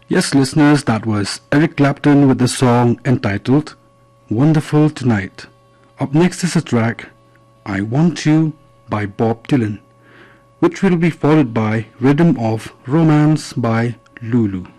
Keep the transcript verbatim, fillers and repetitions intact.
Yes, listeners, that was Eric Clapton with the song entitled Wonderful Tonight. Up next is a track, I Want You by Bob Dylan, which will be followed by Rhythm of Romance by Lulu.